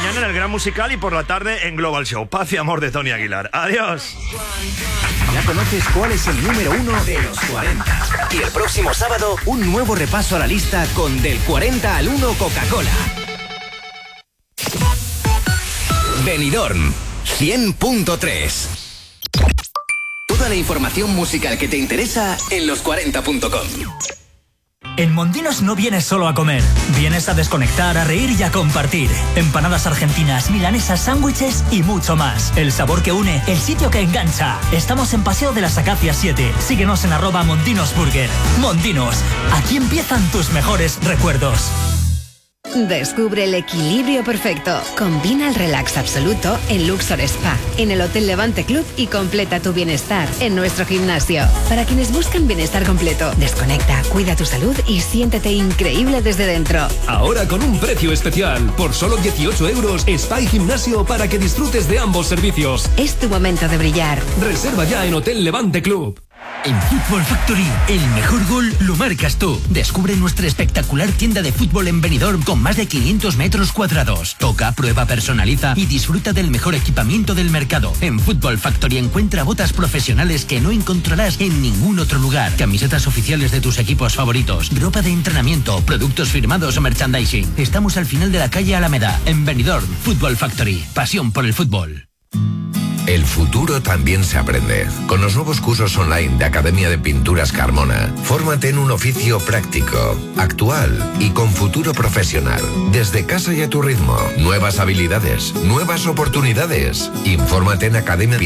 mañana en el Gran Musical y por la tarde en Global Show. Paz y amor de Tony Aguilar. Adiós. Ya conoces cuál es el número 1 de los 40. Y el próximo sábado, un nuevo repaso a la lista con Del 40 al 1 Coca-Cola. Benidorm 100.3. Toda la información musical que te interesa en los40.com. En Mondinos no vienes solo a comer, vienes a desconectar, a reír y a compartir. Empanadas argentinas, milanesas, sándwiches y mucho más. El sabor que une, el sitio que engancha. Estamos en Paseo de las Acacias 7. Síguenos en @MondinosBurger. Mondinos, aquí empiezan tus mejores recuerdos. Descubre el equilibrio perfecto. Combina el relax absoluto en Luxor Spa, en el Hotel Levante Club y completa tu bienestar en nuestro gimnasio. Para quienes buscan bienestar completo, desconecta, cuida tu salud y siéntete increíble desde dentro. Ahora con un precio especial. Por solo 18 euros, spa y gimnasio para que disfrutes de ambos servicios. Es tu momento de brillar. Reserva ya en Hotel Levante Club. En Football Factory, el mejor gol lo marcas tú. Descubre nuestra espectacular tienda de fútbol en Benidorm con más de 500 metros cuadrados. Toca, prueba, personaliza y disfruta del mejor equipamiento del mercado. En Football Factory encuentra botas profesionales que no encontrarás en ningún otro lugar. Camisetas oficiales de tus equipos favoritos, ropa de entrenamiento, productos firmados o merchandising. Estamos al final de la calle Alameda, en Benidorm. Football Factory, pasión por el fútbol. El futuro también se aprende. Con los nuevos cursos online de Academia de Pinturas Carmona, fórmate en un oficio práctico, actual y con futuro profesional. Desde casa y a tu ritmo. Nuevas habilidades, nuevas oportunidades. Infórmate en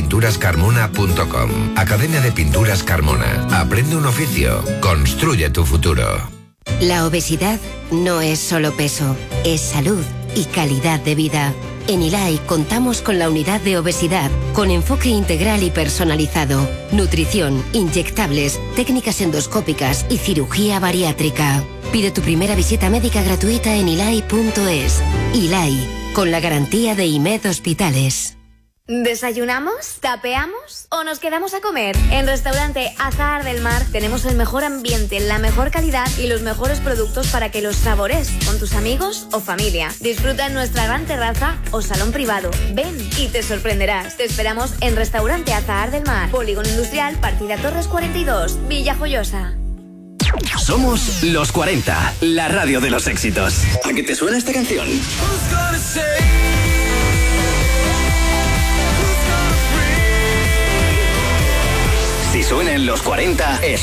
academiapinturascarmona.com. Academia de Pinturas Carmona. Aprende un oficio. Construye tu futuro. La obesidad no es solo peso, es salud y calidad de vida. En ILAI contamos con la unidad de obesidad, con enfoque integral y personalizado, nutrición, inyectables, técnicas endoscópicas y cirugía bariátrica. Pide tu primera visita médica gratuita en ilai.es. ILAI, con la garantía de IMED Hospitales. ¿Desayunamos? ¿Tapeamos? ¿O nos quedamos a comer? En Restaurante Azahar del Mar tenemos el mejor ambiente, la mejor calidad y los mejores productos para que los sabores con tus amigos o familia. Disfruta en nuestra gran terraza o salón privado. Ven y te sorprenderás. Te esperamos en Restaurante Azahar del Mar, Polígono Industrial, Partida Torres 42, Villajoyosa. Somos Los 40, la radio de los éxitos. ¿A qué te suena esta canción? Si suena en Los 40, es